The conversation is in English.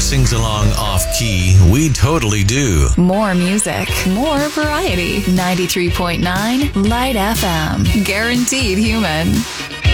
sings along off key, we totally do. More music, more variety. 93.9 Light FM. Guaranteed human.